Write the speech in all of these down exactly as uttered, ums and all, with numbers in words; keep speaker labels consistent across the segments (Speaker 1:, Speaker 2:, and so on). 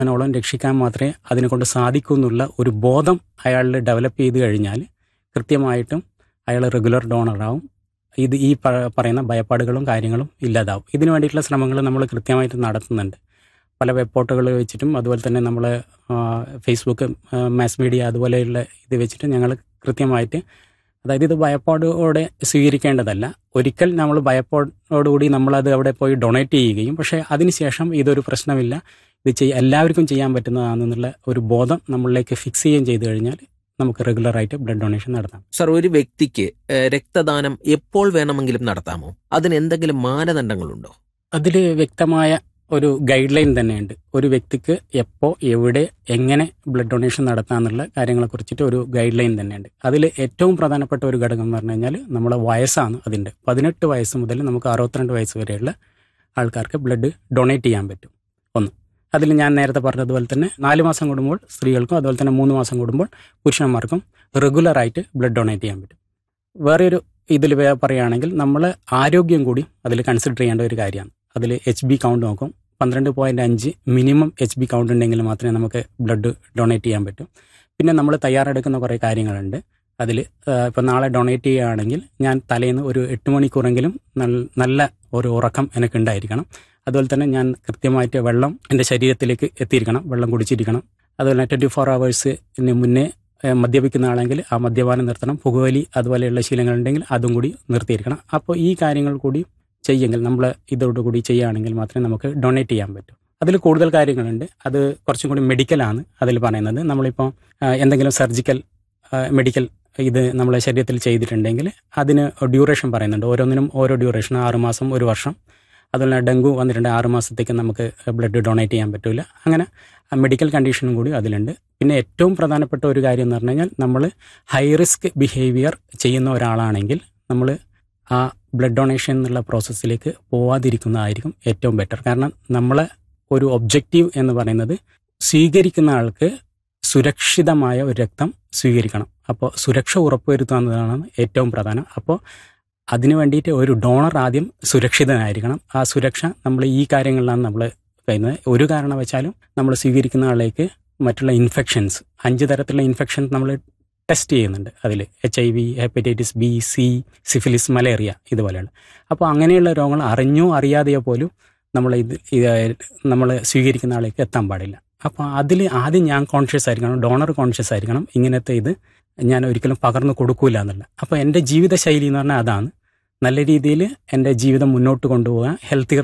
Speaker 1: ഓളം രക്ഷിക്കാൻ മാത്രമേ അതിനെക്കൊണ്ട് സാധിക്കൂ എന്നുള്ള ഒരു ബോധം അയാളിൽ ഡെവലപ്പ് ചെയ്ത് കഴിഞ്ഞാൽ കൃത്യമായിട്ടും അയാൾ റെഗുലർ ഡോണറാവും. ഇത് ഈ പറയുന്ന ഭയപ്പാടുകളും കാര്യങ്ങളും ഇല്ലാതാവും. ഇതിനു വേണ്ടിയിട്ടുള്ള ശ്രമങ്ങൾ നമ്മൾ കൃത്യമായിട്ട് നടത്തുന്നുണ്ട്. പല വെബ് പോർട്ടുകൾ വെച്ചിട്ടും അതുപോലെ തന്നെ നമ്മൾ ഫേസ്ബുക്ക്, മാസ് മീഡിയ അതുപോലെയുള്ള ഇത് വെച്ചിട്ട് ഞങ്ങൾ കൃത്യമായിട്ട്, അതായത് ഇത് ഭയപ്പാടോടെ സ്വീകരിക്കേണ്ടതല്ല. ഒരിക്കൽ നമ്മൾ ഭയപ്പാടോടുകൂടി നമ്മളത് അവിടെ പോയി ഡൊണേറ്റ് ചെയ്യുകയും പക്ഷേ അതിനുശേഷം ഇതൊരു പ്രശ്നമില്ല, ഇത് ചെയ്യ എല്ലാവർക്കും ചെയ്യാൻ പറ്റുന്നതാണെന്നുള്ള ഒരു ബോധം നമ്മളിലേക്ക് ഫിക്സ് ചെയ്യുകയും ചെയ്തു കഴിഞ്ഞാൽ നമുക്ക് റെഗുലറായിട്ട് ബ്ലഡ് ഡൊണേഷൻ നടത്താം.
Speaker 2: സർ, ഒരു വ്യക്തിക്ക് രക്തദാനം എപ്പോൾ വേണമെങ്കിലും നടത്താമോ? അതിന് എന്തെങ്കിലും മാനദണ്ഡങ്ങളുണ്ടോ?
Speaker 1: അതിൽ വ്യക്തമായ ഒരു ഗൈഡ് ലൈൻ തന്നെയുണ്ട്. ഒരു വ്യക്തിക്ക് എപ്പോൾ, എവിടെ, എങ്ങനെ ബ്ലഡ് ഡൊണേഷൻ നടത്താമെന്നുള്ള കാര്യങ്ങളെ കുറിച്ചിട്ട് ഒരു ഗൈഡ് ലൈൻ തന്നെയുണ്ട്. അതിൽ ഏറ്റവും പ്രധാനപ്പെട്ട ഒരു ഘടകം എന്ന് പറഞ്ഞു കഴിഞ്ഞാൽ നമ്മളെ വയസ്സാണ്. അതിൻ്റെ പതിനെട്ട് വയസ്സ് മുതൽ നമുക്ക് അറുപത്തിരണ്ട് വയസ്സ് വരെയുള്ള ആൾക്കാർക്ക് ബ്ലഡ് ഡൊണേറ്റ് ചെയ്യാൻ പറ്റും. ഒന്ന്, അതിൽ ഞാൻ നേരത്തെ പറഞ്ഞതുപോലെ തന്നെ നാല് മാസം കൂടുമ്പോൾ സ്ത്രീകൾക്കും അതുപോലെ തന്നെ മൂന്ന് മാസം കൂടുമ്പോൾ പുരുഷന്മാർക്കും റെഗുലറായിട്ട് ബ്ലഡ് ഡൊണേറ്റ് ചെയ്യാൻ പറ്റും. വേറെ ഒരു ഇതിൽ പറയുകയാണെങ്കിൽ നമ്മൾ ആരോഗ്യം കൂടി അതിൽ കൺസിഡർ ചെയ്യേണ്ട ഒരു കാര്യമാണ്. അതിൽ എച്ച് ബി കൗണ്ട് നോക്കും. പന്ത്രണ്ട് പോയിൻറ്റ് അഞ്ച് മിനിമം എച്ച് ബി കൗണ്ട് ഉണ്ടെങ്കിൽ മാത്രമേ നമുക്ക് ബ്ലഡ് ഡൊണേറ്റ് ചെയ്യാൻ പറ്റൂ. പിന്നെ നമ്മൾ തയ്യാറെടുക്കുന്ന കുറേ കാര്യങ്ങളുണ്ട്. അതിൽ ഇപ്പോൾ നാളെ ഡൊണേറ്റ് ചെയ്യുകയാണെങ്കിൽ ഞാൻ തലേന്ന് ഒരു എട്ട് മണിക്കൂറെങ്കിലും നല്ല ഒരു ഉറക്കം എനിക്കുണ്ടായിരിക്കണം. അതുപോലെ തന്നെ ഞാൻ കൃത്യമായിട്ട് വെള്ളം എൻ്റെ ശരീരത്തിലേക്ക് എത്തിയിരിക്കണം, വെള്ളം കുടിച്ചിരിക്കണം. അതുപോലെ ട്വൻറ്റി ഫോർ അവേഴ്സിന് മുന്നേ മദ്യപിക്കുന്ന ആണെങ്കിൽ ആ മദ്യപാനം നിർത്തണം. പുകവലി അതുപോലെയുള്ള ശീലങ്ങളുണ്ടെങ്കിൽ അതും കൂടി നിർത്തിയിരിക്കണം. അപ്പോൾ ഈ കാര്യങ്ങൾ കൂടി ചെയ്യുമെങ്കിൽ, നമ്മൾ ഇതോടുകൂടി ചെയ്യുകയാണെങ്കിൽ മാത്രമേ നമുക്ക് ഡൊണേറ്റ് ചെയ്യാൻ പറ്റൂ. അതിൽ കൂടുതൽ കാര്യങ്ങളുണ്ട്. അത് കുറച്ചും കൂടി മെഡിക്കലാണ് അതിൽ പറയുന്നത്. നമ്മളിപ്പോൾ എന്തെങ്കിലും സർജിക്കൽ മെഡിക്കൽ ഇത് നമ്മളെ ശരീരത്തിൽ ചെയ്തിട്ടുണ്ടെങ്കിൽ അതിന് ഡ്യൂറേഷൻ പറയുന്നുണ്ട്. ഓരോന്നിനും ഓരോ ഡ്യൂറേഷൻ, ആറുമാസം, ഒരു വർഷം. അതുപോലെ ഡെങ്കു വന്നിട്ടുണ്ട്, ആറ് മാസത്തേക്ക് നമുക്ക് ബ്ലഡ് ഡൊണേറ്റ് ചെയ്യാൻ പറ്റില്ല. അങ്ങനെ മെഡിക്കൽ കണ്ടീഷനും കൂടി അതിലുണ്ട്. പിന്നെ ഏറ്റവും പ്രധാനപ്പെട്ട ഒരു കാര്യം എന്ന് പറഞ്ഞു കഴിഞ്ഞാൽ, നമ്മൾ ഹൈ റിസ്ക് ബിഹേവിയർ ചെയ്യുന്ന ഒരാളാണെങ്കിൽ നമ്മൾ ആ ബ്ലഡ് ഡൊണേഷൻ എന്നുള്ള പ്രോസസ്സിലേക്ക് പോവാതിരിക്കുന്നതായിരിക്കും ഏറ്റവും ബെറ്റർ. കാരണം നമ്മളെ ഒരു ഒബ്ജക്റ്റീവ് എന്ന് പറയുന്നത് സ്വീകരിക്കുന്ന ആൾക്ക് സുരക്ഷിതമായ ഒരു രക്തം സ്വീകരിക്കണം. അപ്പോൾ സുരക്ഷ ഉറപ്പുവരുത്തുക എന്നതാണ് ഏറ്റവും പ്രധാനം. അപ്പോൾ അതിനു വേണ്ടിയിട്ട് ഒരു ഡോണർ ആദ്യം സുരക്ഷിതനായിരിക്കണം. ആ സുരക്ഷ നമ്മൾ ഈ കാര്യങ്ങളിലാണ് നമ്മൾ കഴിയുന്നത്. ഒരു കാരണവശാലും നമ്മൾ സ്വീകരിക്കുന്ന ആളേക്ക് മറ്റുള്ള ഇൻഫെക്ഷൻസ്, അഞ്ച് തരത്തിലുള്ള ഇൻഫെക്ഷൻ നമ്മൾ ടെസ്റ്റ് ചെയ്യുന്നുണ്ട്. അതിൽ H I V, hepatitis B, C, syphilis, malaria ഇതുപോലെയുള്ള. അപ്പോൾ അങ്ങനെയുള്ള രോഗങ്ങൾ അറിഞ്ഞോ അറിയാതെയോ പോലും നമ്മൾ ഇത് നമ്മൾ സ്വീകരിക്കുന്ന ആളേക്ക് എത്താൻ പാടില്ല. അപ്പോൾ അതിൽ ആദ്യം ഞാൻ കോൺഷ്യസ് ആയിരിക്കണം, ഡോണർ കോൺഷ്യസ് ആയിരിക്കണം. ഇങ്ങനത്തെ ഇത് ഞാൻ ഒരിക്കലും പകർന്നു കൊടുക്കൂല എന്നുള്ള. അപ്പോൾ എൻ്റെ ജീവിതശൈലി എന്ന് പറഞ്ഞാൽ അതാണ്. നല്ല രീതിയിൽ എൻ്റെ ജീവിതം മുന്നോട്ട് കൊണ്ടുപോകാൻ ഹെൽത്തിയർ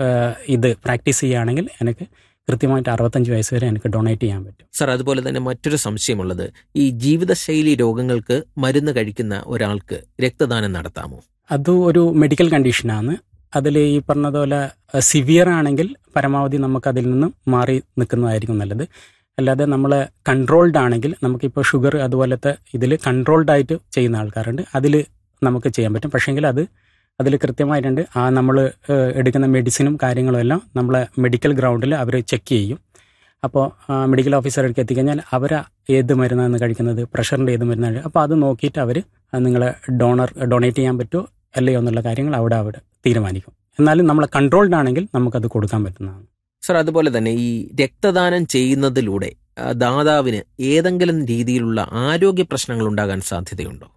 Speaker 1: ഇത് പ്രാക്ടീസ് ചെയ്യുകയാണെങ്കിൽ എനിക്ക് കൃത്യമായിട്ട് അറുപത്തഞ്ച് വയസ്സ് വരെ എനിക്ക് ഡൊണേറ്റ് ചെയ്യാൻ പറ്റും.
Speaker 2: സർ, അതുപോലെ തന്നെ മറ്റൊരു സംശയമുള്ളത്, ഈ ജീവിതശൈലി രോഗങ്ങൾക്ക് മരുന്ന് കഴിക്കുന്ന ഒരാൾക്ക് രക്തദാനം നടത്താമോ?
Speaker 1: അത് ഒരു മെഡിക്കൽ കണ്ടീഷനാണ്. അതിൽ ഈ പറഞ്ഞതുപോലെ സിവിയർ ആണെങ്കിൽ പരമാവധി നമുക്ക് അതിൽ നിന്നും മാറി നിൽക്കുന്നതായിരിക്കും നല്ലത്. അല്ലാതെ നമ്മൾ കൺട്രോൾഡ് ആണെങ്കിൽ, നമുക്കിപ്പോൾ ഷുഗർ അതുപോലത്തെ ഇതിൽ കൺട്രോൾഡ് ആയിട്ട് ചെയ്യുന്ന ആൾക്കാരുണ്ട്, അതിൽ നമുക്ക് ചെയ്യാൻ പറ്റും. പക്ഷേങ്കിൽ അത് അതിൽ കൃത്യമായിട്ടുണ്ട്. ആ നമ്മൾ എടുക്കുന്ന മെഡിസിനും കാര്യങ്ങളും എല്ലാം നമ്മളെ മെഡിക്കൽ ഗ്രൗണ്ടിൽ അവർ ചെക്ക് ചെയ്യും. അപ്പോൾ മെഡിക്കൽ ഓഫീസർക്ക് എത്തിക്കഴിഞ്ഞാൽ അവർ ഏത് മരുന്നാണ് കഴിക്കുന്നത്, പ്രഷറിൻ്റെ ഏത് മരുന്നാണ്, അപ്പോൾ അത് നോക്കിയിട്ട് അവർ നിങ്ങളെ ഡോണർ ഡൊണേറ്റ് ചെയ്യാൻ പറ്റുമോ അല്ലയോ എന്നുള്ള കാര്യങ്ങൾ അവിടെ അവിടെ തീരുമാനിക്കും. എന്നാലും നമ്മൾ കൺട്രോൾഡ് ആണെങ്കിൽ നമുക്കത് കൊടുക്കാൻ പറ്റുന്നതാണ്.
Speaker 2: സർ, അതുപോലെ തന്നെ ഈ രക്തദാനം ചെയ്യുന്നതിലൂടെ ദാതാവിന് ഏതെങ്കിലും രീതിയിലുള്ള ആരോഗ്യ പ്രശ്നങ്ങൾ ഉണ്ടാകാൻ സാധ്യതയുണ്ടോ?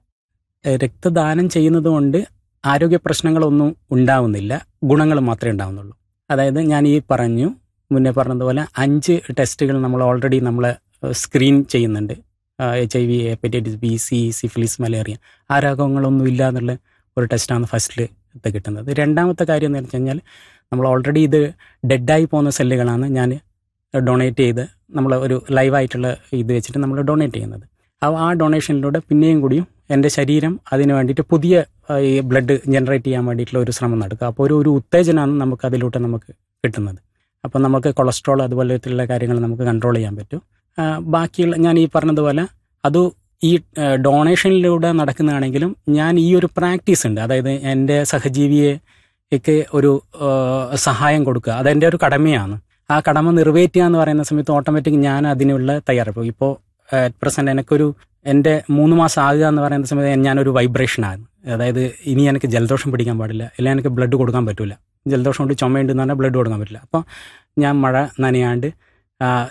Speaker 1: രക്തദാനം ചെയ്യുന്നത് കൊണ്ട് ആരോഗ്യ പ്രശ്നങ്ങളൊന്നും ഉണ്ടാവുന്നില്ല, ഗുണങ്ങൾ മാത്രമേ ഉണ്ടാവുന്നുള്ളൂ. അതായത് ഞാൻ ഈ പറഞ്ഞു മുന്നേ പറഞ്ഞതുപോലെ അഞ്ച് ടെസ്റ്റുകൾ നമ്മൾ ഓൾറെഡി നമ്മൾ സ്ക്രീൻ ചെയ്യുന്നുണ്ട്. H I V, hepatitis B, C, syphilis, malaria, ആ രോഗങ്ങളൊന്നും ഇല്ല എന്നുള്ള ഒരു ടെസ്റ്റാണ് ഫസ്റ്റിൽ കിട്ടുന്നത്. രണ്ടാമത്തെ കാര്യം എന്ന് വെച്ച് കഴിഞ്ഞാൽ, നമ്മൾ ഓൾറെഡി ഇത് ഡെഡായി പോകുന്ന സെല്ലുകളാണ് ഞാൻ ഡൊണേറ്റ് ചെയ്ത് നമ്മൾ ഒരു ലൈവായിട്ടുള്ള ഇത് വെച്ചിട്ട് നമ്മൾ ഡൊണേറ്റ് ചെയ്യുന്നത്. ആ ഡൊണേഷനിലൂടെ പിന്നെയും കൂടിയും എൻ്റെ ശരീരം അതിന് വേണ്ടിയിട്ട് പുതിയ ഈ ബ്ലഡ് ജനറേറ്റ് ചെയ്യാൻ വേണ്ടിയിട്ടുള്ള ഒരു ശ്രമം നടക്കുക. അപ്പോൾ ഒരു ഒരു ഉത്തേജനമാണ് നമുക്ക് അതിലൂടെ നമുക്ക് കിട്ടുന്നത്. അപ്പോൾ നമുക്ക് കൊളസ്ട്രോൾ അതുപോലത്തുള്ള കാര്യങ്ങൾ നമുക്ക് കൺട്രോൾ ചെയ്യാൻ പറ്റും. ബാക്കിയുള്ള ഞാൻ ഈ പറഞ്ഞതുപോലെ അത് ഈ ഡൊണേഷനിലൂടെ നടക്കുന്നതാണെങ്കിലും ഞാൻ ഈ ഒരു പ്രാക്ടീസ് ഉണ്ട്. അതായത് എൻ്റെ സഹജീവിയെക്ക് ഒരു സഹായം കൊടുക്കുക, അതെൻ്റെ ഒരു കടമയാണ്. ആ കടമ നിറവേറ്റുക എന്ന് പറയുന്ന സമയത്ത് ഓട്ടോമാറ്റിക് ഞാൻ അതിനുള്ള തയ്യാറെടുപ്പ്. ഇപ്പോൾ അറ്റ് പ്രസൻറ്റ് എനിക്കൊരു എൻ്റെ മൂന്ന് മാസം ആകുക എന്ന് പറയുന്ന സമയത്ത് ഞാനൊരു വൈബ്രേഷനാണ്. അതായത് ഇനി എനിക്ക് ജലദോഷം പിടിക്കാൻ പാടില്ല, അല്ലെങ്കിൽ എനിക്ക് ബ്ലഡ് കൊടുക്കാൻ പറ്റില്ല. ജലദോഷം കൊണ്ട് ചുമയുണ്ടെന്ന് പറഞ്ഞാൽ ബ്ലഡ് കൊടുക്കാൻ പറ്റില്ല. അപ്പോൾ ഞാൻ മഴ നനയാണ്ട് ആ,